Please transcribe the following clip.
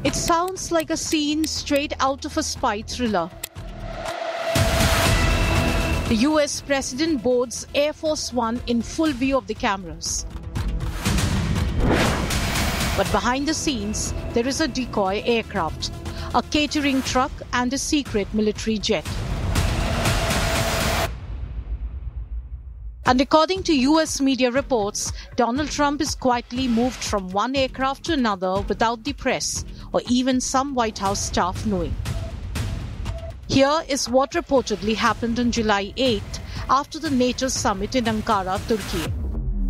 It sounds like a scene straight out of a spy thriller. The US President boards Air Force One in full view of the cameras. But behind the scenes, there is a decoy aircraft, a catering truck and a secret military jet. And according to US media reports, Donald Trump is quietly moved from one aircraft to another without the press or even some White House staff knowing. Here is what reportedly happened on July 8th after the NATO summit in Ankara, Turkey.